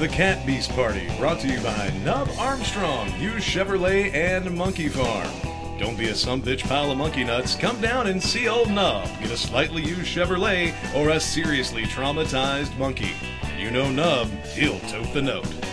The Cat Beast Party, brought to you by Nub Armstrong, Hughes Chevrolet, and Monkey Farm. Don't be a sumbitch pile of monkey nuts. Come down and see old Nub. Get a slightly used Chevrolet or a seriously traumatized monkey. You know Nub, he'll tote the note.